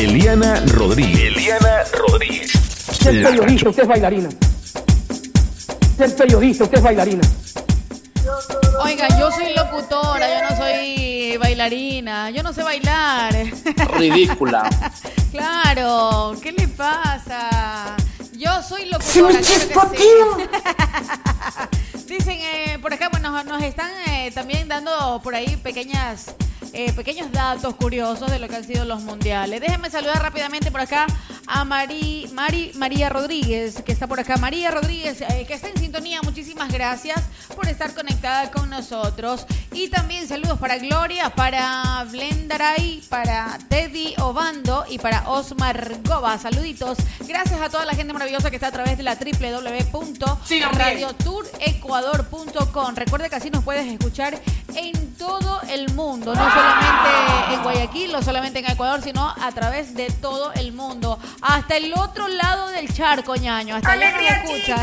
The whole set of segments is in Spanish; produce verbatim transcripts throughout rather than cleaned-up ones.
Eliana Rodríguez. Eliana Rodríguez. Ser periodista, usted es bailarina. Ser periodista, usted es bailarina. Oiga, yo soy locutora, yo no soy bailarina, yo no sé bailar. Ridícula. Claro, ¿qué le pasa? Yo soy locutora, claro que sí. Dicen, eh, por acá, bueno, nos están eh, también dando por ahí pequeñas... Eh, pequeños datos curiosos de lo que han sido los mundiales. Déjenme saludar rápidamente por acá a Mari, Mari, María Rodríguez, que está por acá. María Rodríguez, eh, que está en sintonía. Muchísimas gracias por estar conectada con nosotros. Y también saludos para Gloria, para Blendaray, para Teddy Obando y para Osmar Goba. Saluditos. Gracias a toda la gente maravillosa que está a través de la doble u doble u doble u punto radio tour ecuador punto com. Recuerda que así nos puedes escuchar en todo el mundo, no solamente en Guayaquil, no solamente en Ecuador, sino a través de todo el mundo. Hasta el otro lado del charco, ñaño. Hasta allá nos escuchas.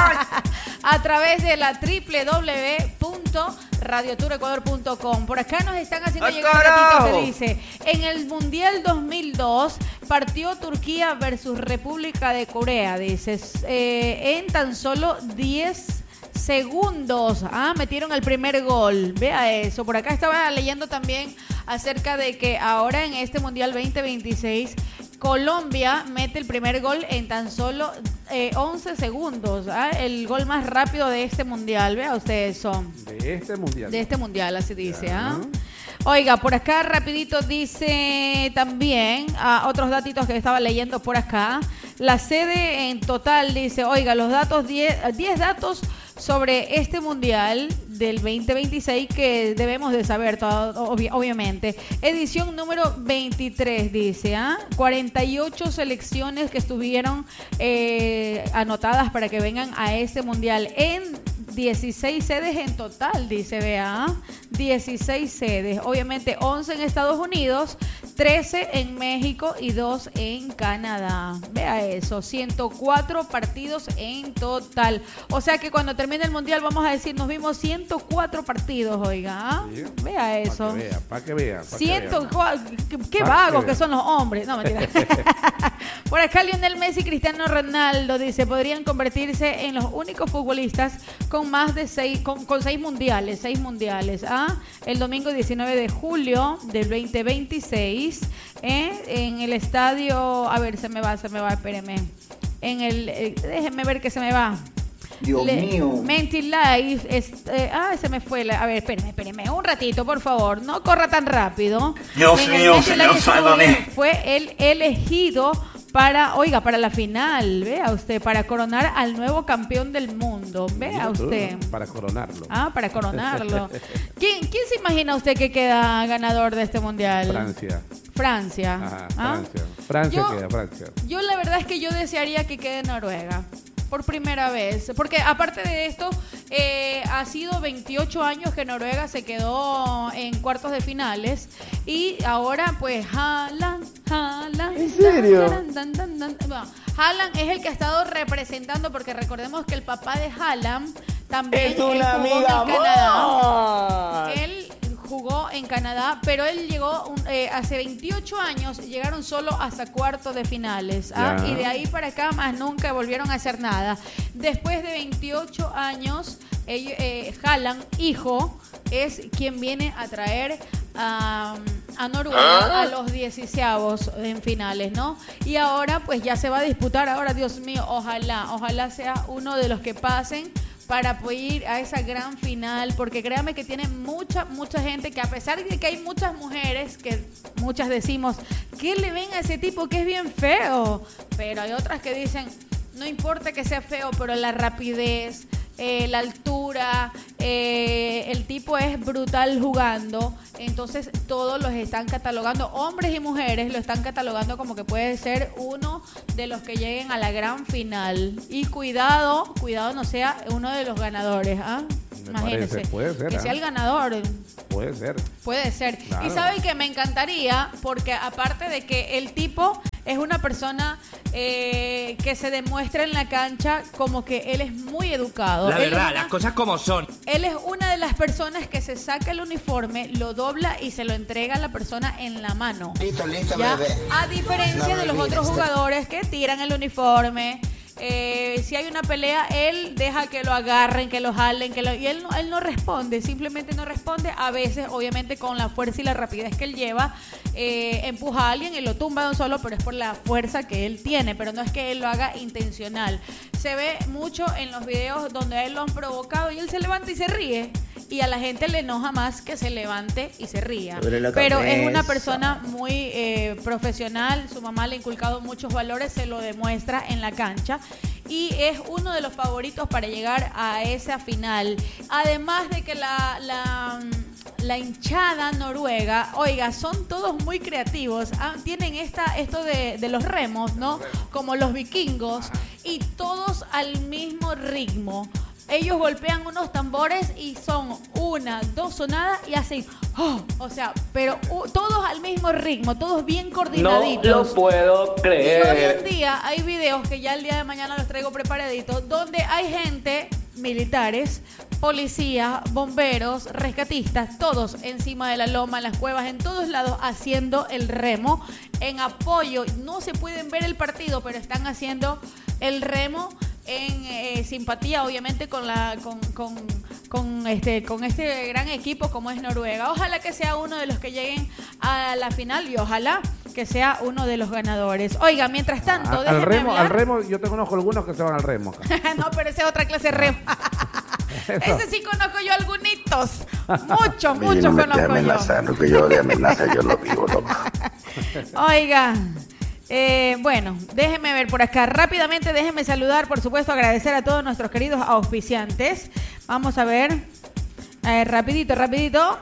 A través de la doble u doble u doble u punto radio tour ecuador punto com. Por acá nos están haciendo llegar un ratito que dice: en el Mundial dos mil dos partió Turquía versus República de Corea, dices, eh, en tan solo diez segundos. Ah, metieron el primer gol. Vea eso. Por acá estaba leyendo también acerca de que ahora en este Mundial veinte veintiséis Colombia mete el primer gol en tan solo eh, once segundos. ¿Ah? El gol más rápido de este Mundial. Vea usted eso. De este Mundial. De este Mundial, así dice. ¿Ah? Oiga, por acá rapidito dice también ah, otros datitos que estaba leyendo por acá. La sede en total dice, oiga, los datos, diez datos sobre este Mundial del veinte veintiséis que debemos de saber, todo, obvi obviamente. Edición número veintitrés, dice, ¿ah? cuarenta y ocho selecciones que estuvieron eh, anotadas para que vengan a este Mundial en dieciséis sedes en total, dice, vea, dieciséis sedes, obviamente once en Estados Unidos, trece en México y dos en Canadá. Vea eso, ciento cuatro partidos en total. O sea que cuando termine el Mundial vamos a decir, nos vimos ciento cuatro partidos, oiga. ¿Eh? Sí, vea eso. Para que vea, para que vea. Pa ciento cuatro, qué, qué vagos que, que son los hombres. No, mentira. Por acá Lionel Messi y Cristiano Ronaldo, dice, podrían convertirse en los únicos futbolistas con más de seis, con, con seis mundiales, seis mundiales. ¿Ah? El domingo diecinueve de julio del veinte veintiséis, ¿eh? En el estadio, a ver, se me va, se me va, espéreme. En el, eh, déjenme ver que se me va. Dios Le, mío. MetLife, este, ah, se me fue. La, a ver, espéreme, espéreme, un ratito, por favor. No corra tan rápido. Dios mío, señor Sálvame. Fue el elegido para, oiga, para la final, vea usted, para coronar al nuevo campeón del mundo, vea usted. Para coronarlo. Ah, para coronarlo. ¿Quién, ¿Quién se imagina usted que queda ganador de este mundial? Francia. Francia. Ajá, ¿Ah? Francia. Francia yo, queda, Francia. Yo la verdad es que yo desearía que quede Noruega. Por primera vez, porque aparte de esto, eh, ha sido veintiocho años que Noruega se quedó en cuartos de finales y ahora pues Haaland, Haaland. ¿En serio? Dan, dan, dan, dan, dan. Bueno, Haaland es el que ha estado representando, porque recordemos que el papá de Haaland también es una jugó amiga en Canadá. Él jugó en Canadá, pero él llegó eh, hace veintiocho años, llegaron solo hasta cuartos de finales, ¿ah? Y de ahí para acá más nunca volvieron a hacer nada. Después de veintiocho años, eh, eh, Haaland, hijo, es quien viene a traer a, a Noruega ¿Ah? a los dieciseavos en finales, ¿no? Y ahora pues ya se va a disputar, ahora Dios mío, ojalá, ojalá sea uno de los que pasen para poder ir a esa gran final, porque créame que tiene mucha, mucha gente que, a pesar de que hay muchas mujeres, que muchas decimos, ¿qué le ven a ese tipo que es bien feo? Pero hay otras que dicen, no importa que sea feo, pero la rapidez, eh, la altura, eh, el tipo es brutal jugando, entonces todos los están catalogando, hombres y mujeres lo están catalogando como que puede ser uno de los que lleguen a la gran final. Y cuidado, cuidado no sea uno de los ganadores, ¿ah? Imagínense, puede ser, que ¿eh? sea el ganador. Puede ser. Puede ser. Claro. Y sabe que me encantaría, porque aparte de que el tipo es una persona eh, que se demuestra en la cancha como que él es muy educado. La Él verdad, es una- las cosas como son. Él es una de las personas que se saca el uniforme, lo dobla y se lo entrega a la persona en la mano. Listo, listo, ¿Ya? bebé. A diferencia No de me los otros olvides. jugadores que tiran el uniforme. Eh, si hay una pelea, él deja que lo agarren, que lo jalen, que lo, y él no, él no responde, simplemente no responde. A veces, obviamente, con la fuerza y la rapidez que él lleva, eh, empuja a alguien y lo tumba de un solo, pero es por la fuerza que él tiene, pero no es que él lo haga intencional. Se ve mucho en los videos donde a él lo han provocado y él se levanta y se ríe. Y a la gente le enoja más que se levante y se ría. Sobre la Pero es una cabeza. persona muy eh, profesional. Su mamá le ha inculcado muchos valores, se lo demuestra en la cancha. Y es uno de los favoritos para llegar a esa final. Además de que la, la, la hinchada noruega, oiga, son todos muy creativos. Ah, tienen esta, esto de, de los remos, ¿no? Como los vikingos. Y todos al mismo ritmo. Ellos golpean unos tambores y son una, dos sonadas y hacen, oh, o sea, pero uh, todos al mismo ritmo, todos bien No coordinaditos. lo puedo Y hoy en creer. día hay videos que ya el día de mañana los traigo preparaditos, donde hay gente, militares, policías, bomberos, rescatistas, todos encima de la loma, en las cuevas, en todos lados, haciendo el remo en apoyo. No se pueden ver el partido, pero están haciendo el remo en eh, simpatía, obviamente, con la con, con, con este con este gran equipo como es Noruega. Ojalá que sea uno de los que lleguen a la final y ojalá que sea uno de los ganadores. Oiga, mientras tanto, al, al déjenme remo, hablar. al remo, yo te conozco algunos que se van al remo. acá. No, pero esa es otra clase de remo. Ese sí conozco yo algunitos. Mucho, mucho conozco yo. Lo que yo de amenaza yo lo vivo, loco. Oiga, eh, bueno, déjenme ver por acá. Rápidamente, déjenme saludar, por supuesto, agradecer a todos nuestros queridos auspiciantes. Vamos a ver. Eh, rapidito, rapidito.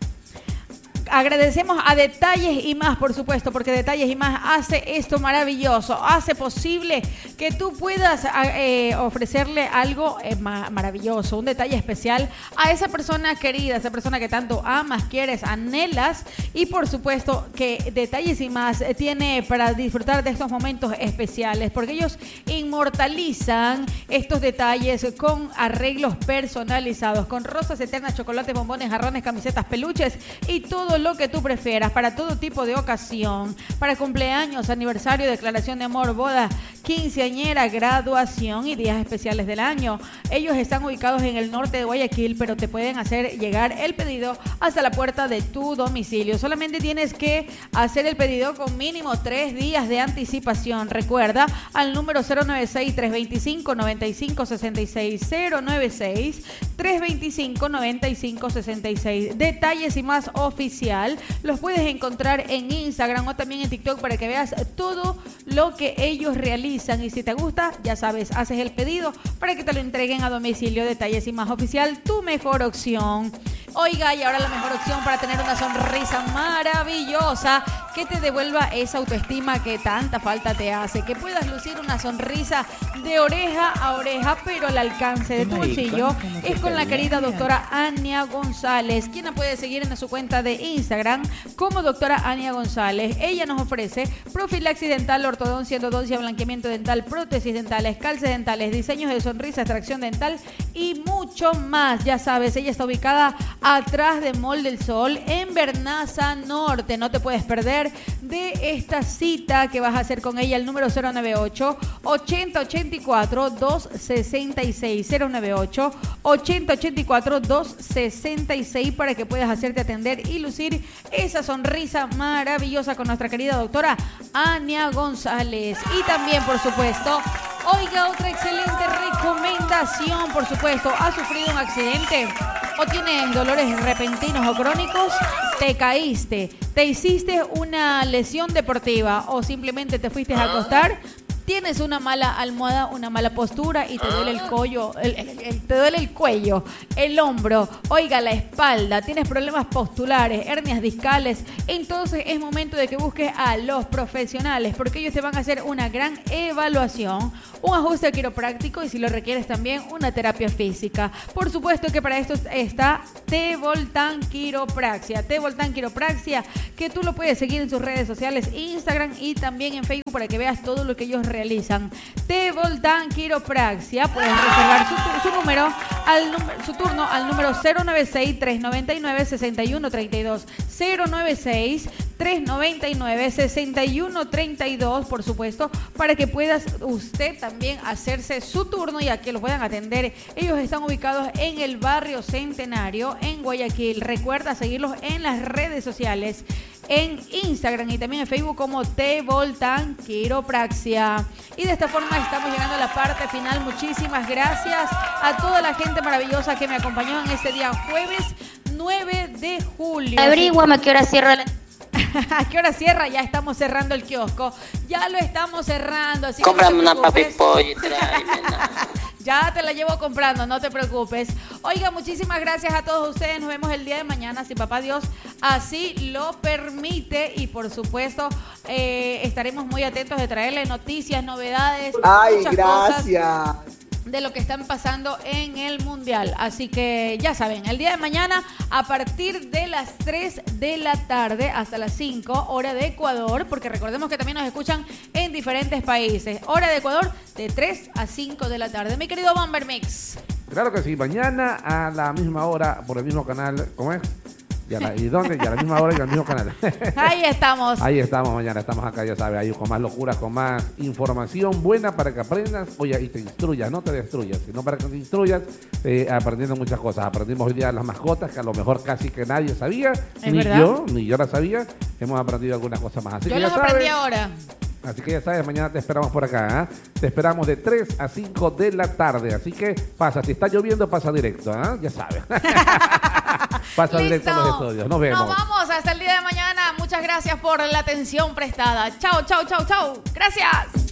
Agradecemos a Detalles y Más, por supuesto, porque Detalles y Más hace esto maravilloso, hace posible que tú puedas eh, ofrecerle algo eh, ma- maravilloso, un detalle especial a esa persona querida, esa persona que tanto amas, quieres, anhelas, y por supuesto que Detalles y Más eh, tiene para disfrutar de estos momentos especiales, porque ellos inmortalizan estos detalles con arreglos personalizados, con rosas eternas, chocolates, bombones, jarrones, camisetas, peluches y todo lo que tú prefieras, para todo tipo de ocasión, para cumpleaños, aniversario, declaración de amor, boda, quinceañera, graduación y días especiales del año. Ellos están ubicados en el norte de Guayaquil, pero te pueden hacer llegar el pedido hasta la puerta de tu domicilio. Solamente tienes que hacer el pedido con mínimo tres días de anticipación. Recuerda al número cero nueve seis, tres dos cinco, nueve cinco seis seis, cero nueve seis, tres dos cinco, nueve cinco seis seis. Detalles y Más oficial. Los puedes encontrar en Instagram o también en TikTok para que veas todo lo que ellos realizan. Y si te gusta, ya sabes, haces el pedido para que te lo entreguen a domicilio. Detalles y Más oficial, tu mejor opción. Oiga, y ahora la mejor opción para tener una sonrisa maravillosa que te devuelva esa autoestima que tanta falta te hace. Que puedas lucir una sonrisa de oreja a oreja, pero al alcance de tu bolsillo. Es con la querida doctora Ania González, quien la puede seguir en su cuenta de Instagram como doctora Ania González. Ella nos ofrece profilaxis dental, ortodoncia, endodoncia, blanqueamiento dental, prótesis dentales, calces dentales, diseños de sonrisa, extracción dental y mucho más. Ya sabes, ella está ubicada atrás de Mall del Sol en Bernaza Norte. No te puedes perder de esta cita que vas a hacer con ella. El número cero nueve ocho, ochenta ochenta y cuatro, doscientos sesenta y seis, cero nueve ocho, ochenta ochenta y cuatro, doscientos sesenta y seis, para que puedas hacerte atender y lucir esa sonrisa maravillosa con nuestra querida doctora Ania González. Y también, por supuesto, oiga, otra excelente recomendación, por supuesto, ¿has sufrido un accidente o tienes dolores repentinos o crónicos? Te caíste, te hiciste una lesión deportiva o simplemente te fuiste a acostar Tienes una mala almohada, una mala postura y te duele el cuello, el, el, el, te duele el cuello, el hombro, oiga, la espalda, tienes problemas postulares, hernias discales, entonces es momento de que busques a los profesionales porque ellos te van a hacer una gran evaluación, un ajuste quiropráctico y si lo requieres también una terapia física. Por supuesto que para esto está T-Voltan Quiropraxia. T-Voltan Quiropraxia, que tú lo puedes seguir en sus redes sociales, Instagram y también en Facebook para que veas todo lo que ellos realizan. T-Voltan Quiropraxia, puedes reservar su, su número, al su turno al número cero nueve seis, tres nueve nueve, seis uno tres dos. cero nueve seis, tres nueve nueve, seis uno tres dos, por supuesto, para que puedas usted también hacerse su turno y a que lo puedan atender. Ellos están ubicados en el barrio Centenario, en Guayaquil. Recuerda seguirlos en las redes sociales, en Instagram y también en Facebook como T-Voltan Quiropraxia. Y de esta forma estamos llegando a la parte final. Muchísimas gracias a toda la gente maravillosa que me acompañó en este día jueves nueve de julio. Averíguame a qué hora cierra la... ¿A qué hora cierra? Ya estamos cerrando el kiosco. Ya lo estamos cerrando. Así Cómprame no una papi pollo y tráeme. Ya te la llevo comprando, no te preocupes. Oiga, muchísimas gracias a todos ustedes. Nos vemos el día de mañana, si papá Dios así lo permite. Y por supuesto, eh, estaremos muy atentos de traerle noticias, novedades. Ay, muchas gracias. Cosas de lo que están pasando en el Mundial. Así que ya saben, el día de mañana a partir de las tres de la tarde hasta las cinco, hora de Ecuador, porque recordemos que también nos escuchan en diferentes países. Hora de Ecuador de tres a cinco de la tarde. Mi querido Bomber Mix. Claro que sí, mañana a la misma hora por el mismo canal, ¿cómo es? ¿Y, a la, ¿Y dónde? Y a la misma hora y al mismo canal. Ahí estamos. Ahí estamos mañana, estamos acá, ya sabes, ahí con más locuras, con más información buena para que aprendas, oye, y te instruyas, no te destruyas, sino para que te instruyas eh, aprendiendo muchas cosas. Aprendimos hoy día las mascotas, que a lo mejor casi que nadie sabía, ¿Es ni verdad? yo, ni yo las sabía. Hemos aprendido algunas cosas más. Así Yo que los ya sabes, aprendí ahora. Así que ya sabes, mañana te esperamos por acá, ¿eh? Te esperamos de tres a cinco de la tarde. Así que pasa, si está lloviendo, pasa directo, ¿eh? Ya sabes. Pasa Listo. directo a los estudios. Nos vemos. Nos vamos hasta el día de mañana. Muchas gracias por la atención prestada. Chao, chao, chao, chao. Gracias.